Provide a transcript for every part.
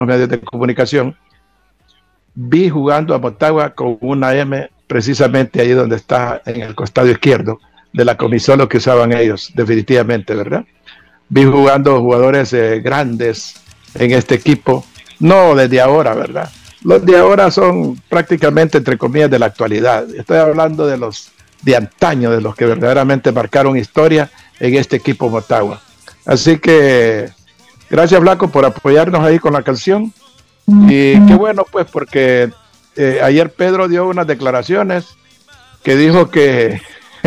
medios de comunicación, vi jugando a Motagua con una M precisamente ahí donde está en el costado izquierdo de la camisola que usaban ellos, definitivamente, ¿verdad? Vi jugando jugadores grandes en este equipo, no desde ahora, ¿verdad? Los de ahora son prácticamente, entre comillas, de la actualidad. Estoy hablando de los de antaño, de los que verdaderamente marcaron historia en este equipo Motagua. Así que gracias, Blanco, por apoyarnos ahí con la canción. Y qué bueno, pues, porque ayer Pedro dio unas declaraciones que dijo que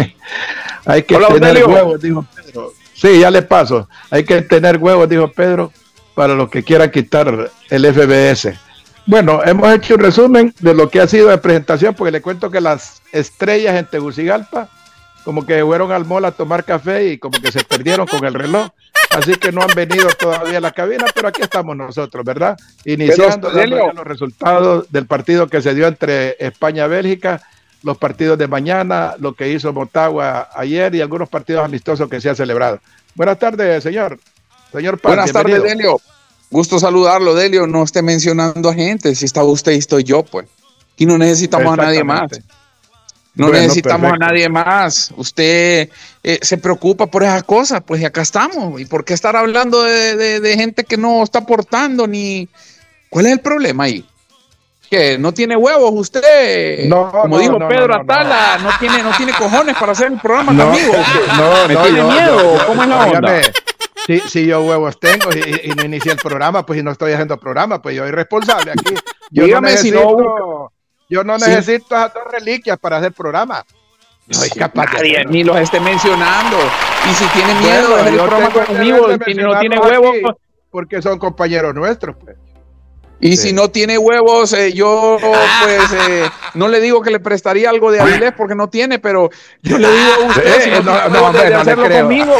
hay que tener huevos, dijo Pedro. Sí, ya le paso. Hay que tener huevos, dijo Pedro, para los que quieran quitar el FBS. Bueno, hemos hecho un resumen de lo que ha sido de presentación, porque le cuento que las estrellas en Tegucigalpa como que fueron al mall a tomar café y como que se perdieron con el reloj. Así que no han venido todavía a la cabina, pero aquí estamos nosotros, ¿verdad? Iniciando los resultados del partido que se dio entre España y Bélgica, los partidos de mañana, lo que hizo Motagua ayer y algunos partidos amistosos que se han celebrado. Buenas tardes, señor. Señor Paz, buenas tardes, Delio. Gusto saludarlo, Delio. No esté mencionando a gente. Si está usted y estoy yo, pues. Aquí no necesitamos a nadie más. No necesitamos a nadie más. Usted se preocupa por esas cosas, pues y acá estamos. ¿Y por qué estar hablando de gente que no está aportando ni? ¿Cuál es el problema ahí? ¿Que no tiene huevos usted? No, como dijo Pedro Atala, no tiene cojones para hacer el programa conmigo. ¿Me tiene miedo? ¿Cómo es la onda? Si yo huevos tengo y no inicié el programa, pues y no estoy haciendo programa, pues yo soy responsable aquí. Yo dígame no necesito, si no. Yo no necesito esas dos reliquias para hacer programa. No es capaz nadie, ni los esté mencionando. Y si tiene miedo de hacer el programa conmigo, si no tiene huevos. Porque son compañeros nuestros, pues. Y si no tiene huevos, yo pues no le digo que le prestaría algo de Avilés porque no tiene, pero yo le digo a usted si no tiene hacerlo conmigo.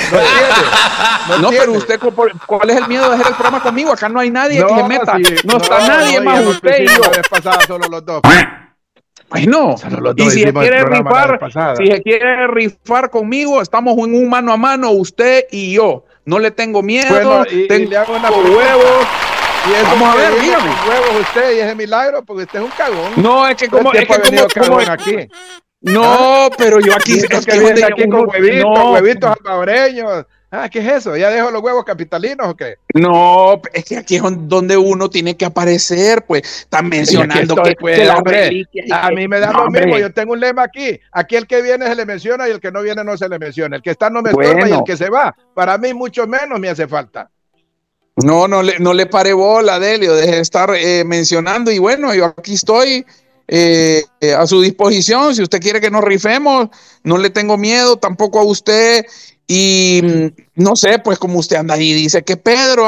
No, pero usted, ¿cuál es el miedo de hacer el programa conmigo? Acá no hay nadie que se meta. No está nadie más usted y yo. La vez pasada solo los dos. Bueno, y si se quiere rifar conmigo, estamos en un mano a mano, usted y yo. No le tengo miedo, bueno, tengo le hago huevos. Y vamos a ver, dígame. Huevos usted y ese milagro, porque usted es un cagón. No, es que como aquí. No, pero yo aquí es que viene aquí con huevitos salvadoreños. ¿Qué es eso? ¿Ya dejó los huevos capitalinos o qué? No, es que aquí es donde uno tiene que aparecer, pues. Están mencionando que las reliquias. A mí me da lo mismo, yo tengo un lema aquí. Aquí el que viene se le menciona y el que no viene no se le menciona. El que está no me estorba y el que se va. Para mí mucho menos me hace falta. No le pare bola, Delio, deje de estar mencionando. Y bueno, yo aquí estoy a su disposición. Si usted quiere que nos rifemos, no le tengo miedo, tampoco a usted. Y no sé, pues como usted anda ahí, dice que Pedro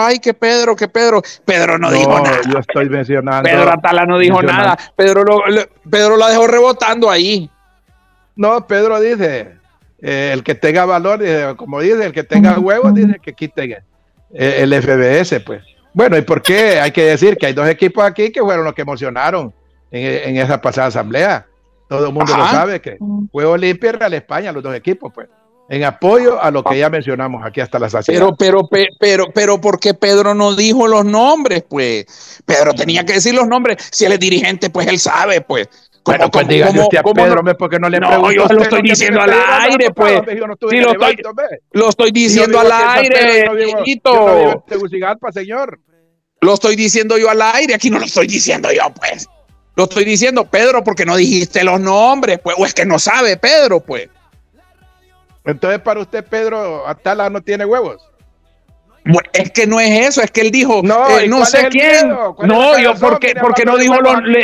no dijo nada. Yo estoy mencionando. Pedro Atala no dijo nada. Pedro la dejó rebotando ahí. No, Pedro dice, el que tenga valor, dice, como dice, el que tenga huevos, dice que quiten el FBS, pues. Bueno, ¿y por qué? Hay que decir que hay dos equipos aquí que fueron los que emocionaron en esa pasada asamblea. Todo el mundo lo sabe, que fue Olimpia y Real España, los dos equipos, pues. En apoyo a lo que ya mencionamos aquí hasta la saciedad. Pero ¿por qué Pedro no dijo los nombres, pues? Pedro tenía que decir los nombres. Si él es dirigente, pues él sabe, pues. Bueno, pues dígale usted a Pedro, porque no le pregunto. Yo lo estoy diciendo al aire, pues. Sí, lo estoy diciendo al aire, Dieguito. Tegucigalpa, señor. Lo estoy diciendo yo al aire, aquí no lo estoy diciendo yo, pues. Lo estoy diciendo, Pedro, porque no dijiste los nombres, pues. O es que no sabe, Pedro, pues. Entonces, para usted, Pedro Atala no tiene huevos. Bueno, es que no es eso, es que él dijo, no sé quién. No, yo porque no dijo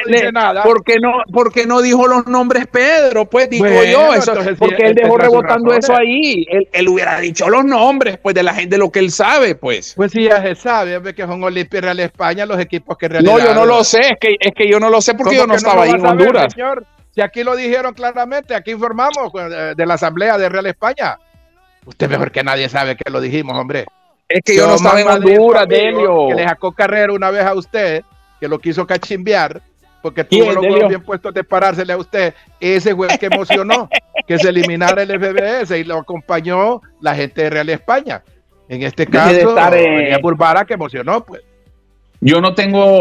porque no dijo los nombres Pedro, pues digo yo, eso, porque él dejó rebotando eso ahí. Él hubiera dicho los nombres, pues, de la gente, de lo que él sabe, pues. Pues sí, ya se sabe, que son Olimpia y Real España los equipos que realizan. No, yo no lo sé, es que yo no lo sé porque yo no estaba ahí en Honduras. Señor? Si aquí lo dijeron claramente, aquí informamos de la asamblea de Real España. Usted mejor que nadie sabe que lo dijimos, hombre. Es que yo no estaba en Honduras, Delio. Que le sacó carrera una vez a usted, que lo quiso cachimbear, porque tuvo los huevos bien puestos de parársele a usted. Ese fue el que emocionó que se eliminara el FBS y lo acompañó la gente de Real España. En este caso, Burbara, que emocionó, pues. Yo no tengo